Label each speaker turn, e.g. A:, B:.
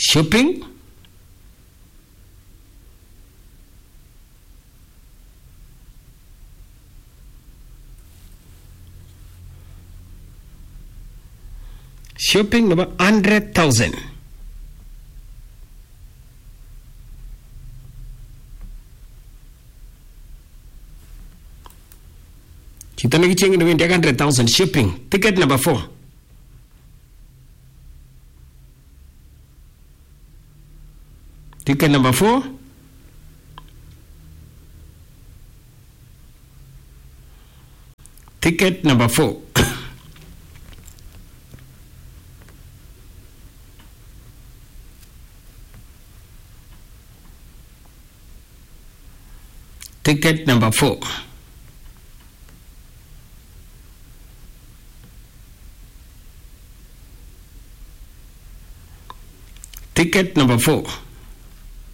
A: Shopping. Shopping number 100,000. Kita lagi cengin dengan 100,000 shopping. Ticket number 4. Ticket number 4. Ticket number 4. Ticket number 4. Ticket number 4.